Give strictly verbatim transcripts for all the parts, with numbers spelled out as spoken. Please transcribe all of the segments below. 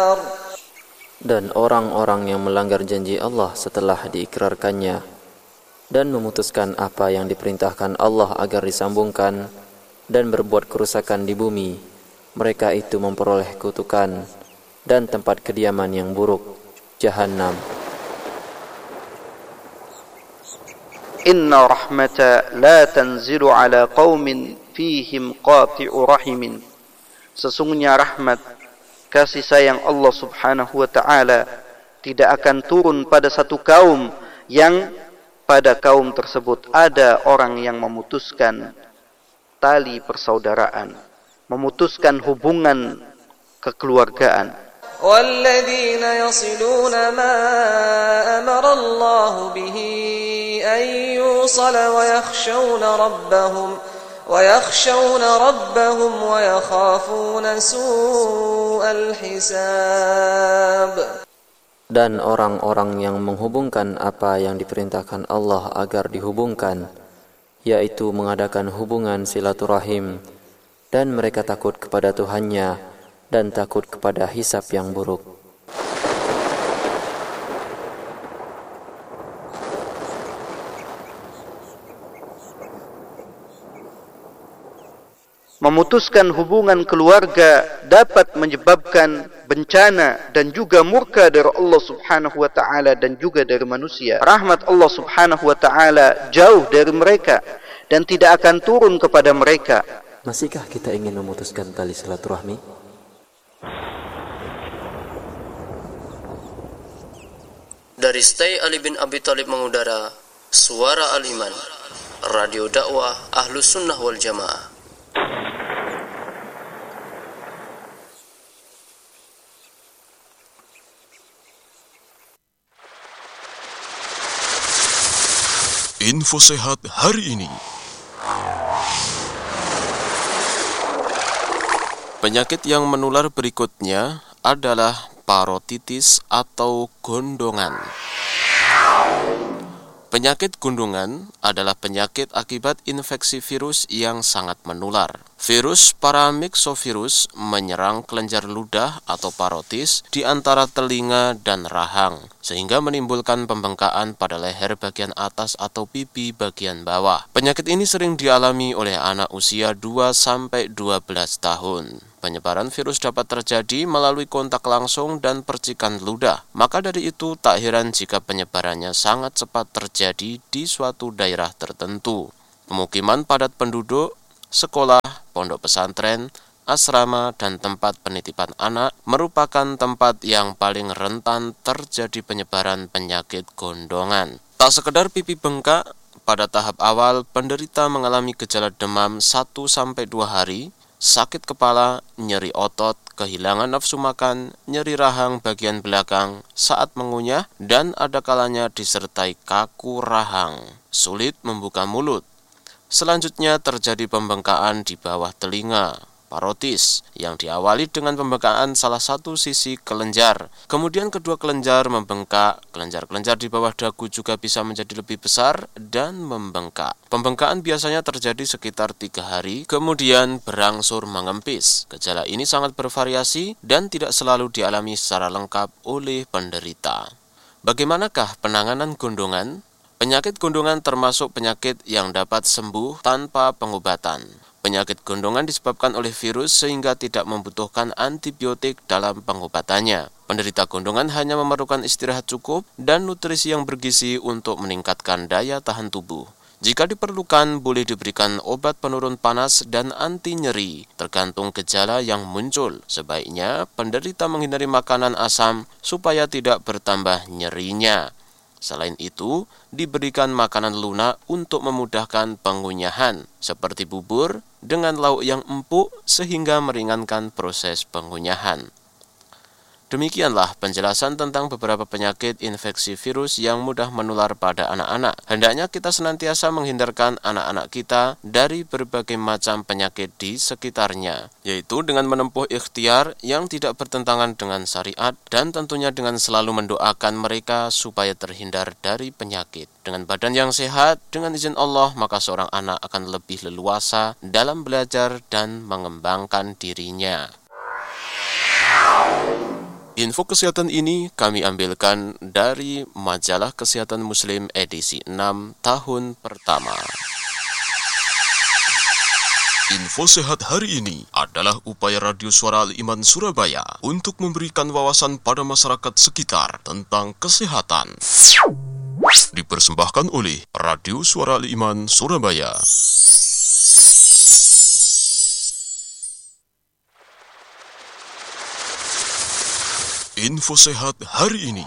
Dan orang-orang yang melanggar janji Allah setelah diikrarkannya dan memutuskan apa yang diperintahkan Allah agar disambungkan dan berbuat kerusakan di bumi, mereka itu memperoleh kutukan dan tempat kediaman yang buruk, Jahannam. Inna rahmata la tanzilu ala qaumin fihim qati'u rahimin. Sesungguhnya rahmat, kasih sayang Allah subhanahu wa ta'ala tidak akan turun pada satu kaum yang pada kaum tersebut ada orang yang memutuskan tali persaudaraan, memutuskan hubungan kekeluargaan. وَالَّذِينَ يَصِلُونَ مَا أَمَرَ اللَّهُ بِهِ أَن يُوصَلَ وَيَخْشَوْنَ رَبَّهُمْ وَيَخْشَوْنَ رَبَّهُمْ وَيَخَافُونَ سُوءَ الْحِسَابِ. Dan orang-orang yang menghubungkan apa yang diperintahkan Allah agar dihubungkan, yaitu mengadakan hubungan silaturahim, dan mereka takut kepada Tuhannya dan takut kepada hisab yang buruk. Memutuskan hubungan keluarga dapat menyebabkan bencana dan juga murka dari Allah subhanahu wa ta'ala dan juga dari manusia. Rahmat Allah subhanahu wa ta'ala jauh dari mereka dan tidak akan turun kepada mereka. Masihkah kita ingin memutuskan tali silaturahmi? Dari Stay Ali bin Abi Thalib mengudara, Suara Al-Iman, Radio Dakwah Ahlus Sunnah wal Jamaah. Info sehat hari ini. Penyakit yang menular berikutnya adalah parotitis atau gondongan. Penyakit gondongan adalah penyakit akibat infeksi virus yang sangat menular. Virus paramyxovirus menyerang kelenjar ludah atau parotis di antara telinga dan rahang, sehingga menimbulkan pembengkakan pada leher bagian atas atau pipi bagian bawah. Penyakit ini sering dialami oleh anak usia dua sampai dua belas tahun. Penyebaran virus dapat terjadi melalui kontak langsung dan percikan ludah. Maka dari itu tak heran jika penyebarannya sangat cepat terjadi di suatu daerah tertentu. Pemukiman padat penduduk, sekolah, pondok pesantren, asrama, dan tempat penitipan anak merupakan tempat yang paling rentan terjadi penyebaran penyakit gondongan. Tak sekedar pipi bengkak, pada tahap awal penderita mengalami gejala demam satu sampai dua hari, sakit kepala, nyeri otot, kehilangan nafsu makan, nyeri rahang bagian belakang saat mengunyah, dan ada kalanya disertai kaku rahang, sulit membuka mulut. Selanjutnya terjadi pembengkakan di bawah telinga, parotis, yang diawali dengan pembengkakan salah satu sisi kelenjar. Kemudian kedua kelenjar membengkak, kelenjar-kelenjar di bawah dagu juga bisa menjadi lebih besar dan membengkak. Pembengkakan biasanya terjadi sekitar tiga hari, kemudian berangsur mengempis. Gejala ini sangat bervariasi dan tidak selalu dialami secara lengkap oleh penderita. Bagaimanakah penanganan gondongan? Penyakit gondongan termasuk penyakit yang dapat sembuh tanpa pengobatan. Penyakit gondongan disebabkan oleh virus sehingga tidak membutuhkan antibiotik dalam pengobatannya. Penderita gondongan hanya memerlukan istirahat cukup dan nutrisi yang bergizi untuk meningkatkan daya tahan tubuh. Jika diperlukan, boleh diberikan obat penurun panas dan anti nyeri, tergantung gejala yang muncul. Sebaiknya penderita menghindari makanan asam supaya tidak bertambah nyerinya. Selain itu, diberikan makanan lunak untuk memudahkan pengunyahan, seperti bubur dengan lauk yang empuk sehingga meringankan proses pengunyahan. Demikianlah penjelasan tentang beberapa penyakit infeksi virus yang mudah menular pada anak-anak. Hendaknya kita senantiasa menghindarkan anak-anak kita dari berbagai macam penyakit di sekitarnya, yaitu dengan menempuh ikhtiar yang tidak bertentangan dengan syariat dan tentunya dengan selalu mendoakan mereka supaya terhindar dari penyakit. Dengan badan yang sehat, dengan izin Allah, maka seorang anak akan lebih leluasa dalam belajar dan mengembangkan dirinya. Info kesehatan ini kami ambilkan dari Majalah Kesehatan Muslim edisi enam tahun pertama. Info sehat hari ini adalah upaya Radio Suara Al-Iman Surabaya untuk memberikan wawasan pada masyarakat sekitar tentang kesehatan. Dipersembahkan oleh Radio Suara Al-Iman Surabaya. Info sehat hari ini.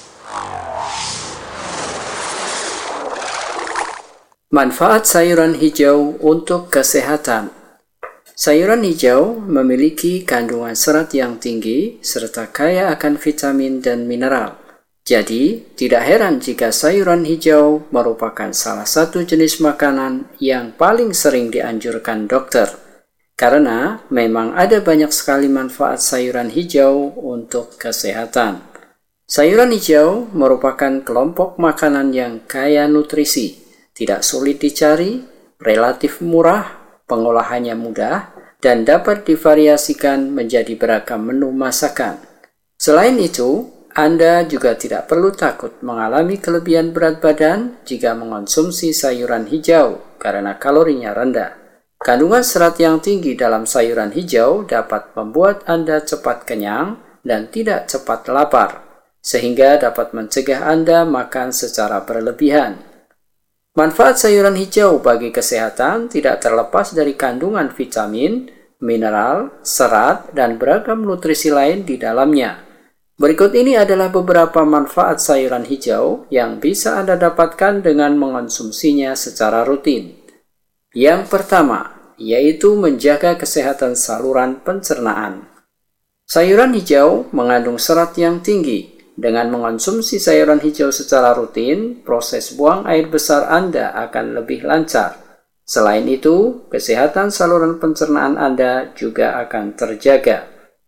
Manfaat sayuran hijau untuk kesehatan. Sayuran hijau memiliki kandungan serat yang tinggi serta kaya akan vitamin dan mineral. Jadi, tidak heran jika sayuran hijau merupakan salah satu jenis makanan yang paling sering dianjurkan dokter. Karena memang ada banyak sekali manfaat sayuran hijau untuk kesehatan. Sayuran hijau merupakan kelompok makanan yang kaya nutrisi, tidak sulit dicari, relatif murah, pengolahannya mudah, dan dapat divariasikan menjadi beragam menu masakan. Selain itu, Anda juga tidak perlu takut mengalami kelebihan berat badan jika mengonsumsi sayuran hijau karena kalorinya rendah. Kandungan serat yang tinggi dalam sayuran hijau dapat membuat Anda cepat kenyang dan tidak cepat lapar, sehingga dapat mencegah Anda makan secara berlebihan. Manfaat sayuran hijau bagi kesehatan tidak terlepas dari kandungan vitamin, mineral, serat, dan beragam nutrisi lain di dalamnya. Berikut ini adalah beberapa manfaat sayuran hijau yang bisa Anda dapatkan dengan mengonsumsinya secara rutin. Yang pertama, yaitu menjaga kesehatan saluran pencernaan. Sayuran hijau mengandung serat yang tinggi. Dengan mengonsumsi sayuran hijau secara rutin, proses buang air besar Anda akan lebih lancar. Selain itu, kesehatan saluran pencernaan Anda juga akan terjaga.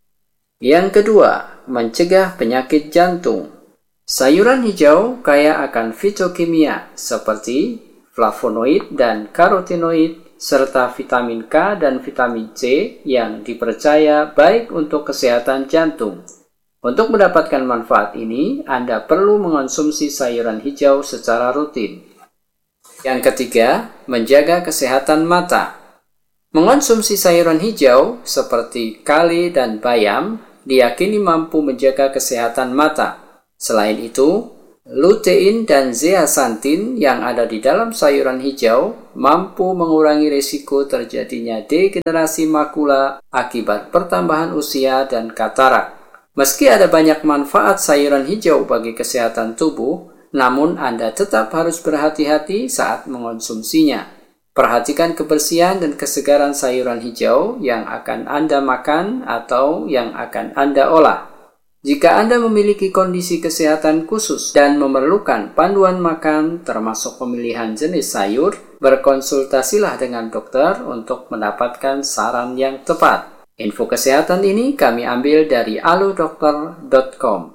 Yang kedua, mencegah penyakit jantung. Sayuran hijau kaya akan fitokimia seperti flavonoid dan karotenoid, serta vitamin K dan vitamin C yang dipercaya baik untuk kesehatan jantung. Untuk mendapatkan manfaat ini, Anda perlu mengonsumsi sayuran hijau secara rutin. Yang ketiga, menjaga kesehatan mata. Mengonsumsi sayuran hijau seperti kale dan bayam diyakini mampu menjaga kesehatan mata. Selain itu, lutein dan zeaxanthin yang ada di dalam sayuran hijau mampu mengurangi risiko terjadinya degenerasi makula akibat pertambahan usia dan katarak. Meski ada banyak manfaat sayuran hijau bagi kesehatan tubuh, namun Anda tetap harus berhati-hati saat mengonsumsinya. Perhatikan kebersihan dan kesegaran sayuran hijau yang akan Anda makan atau yang akan Anda olah. Jika Anda memiliki kondisi kesehatan khusus dan memerlukan panduan makan termasuk pemilihan jenis sayur, berkonsultasilah dengan dokter untuk mendapatkan saran yang tepat. Info kesehatan ini kami ambil dari alo dokter dot com.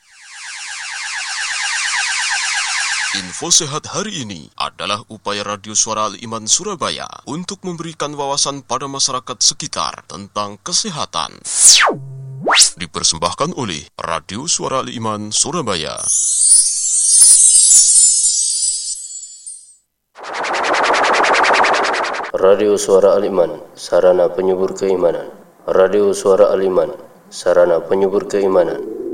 Info sehat hari ini adalah upaya Radio Suara Al-Iman Surabaya untuk memberikan wawasan pada masyarakat sekitar tentang kesehatan. Dipersembahkan oleh Radio Suara Al-Iman Surabaya. Radio Suara Al-Iman, sarana penyubur keimanan. Radio Suara Al-Iman, sarana penyubur keimanan.